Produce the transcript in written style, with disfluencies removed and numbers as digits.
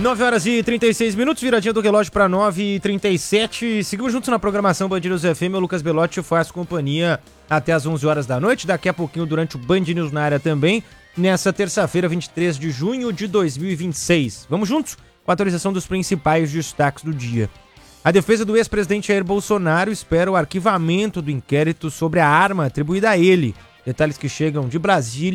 9 horas e 36 minutos, viradinha do relógio para 9h37. Seguimos juntos na programação Band News FM. O Lucas Belotti faz companhia até as 11 horas da noite. Daqui a pouquinho, durante o Band News na área também, nessa terça-feira, 23 de junho de 2026. Vamos juntos com a atualização dos principais destaques do dia. A defesa do ex-presidente Jair Bolsonaro espera o arquivamento do inquérito sobre a arma atribuída a ele. Detalhes que chegam de Brasília.